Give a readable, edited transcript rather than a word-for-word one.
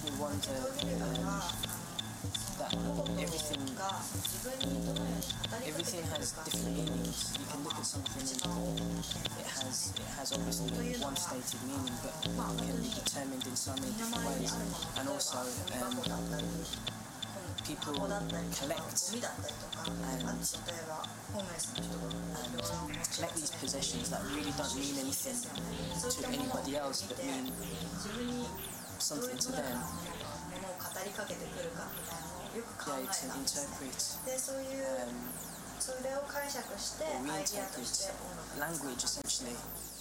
me wonder that everything has different meanings. You can look at something and it has obviously one stated meaning, but it can be determined in so many different ways. And also people collect collect these possessions that really don't mean anything to anybody else, but mean something to them. Yeah, to interpret or reinterpret language, essentially.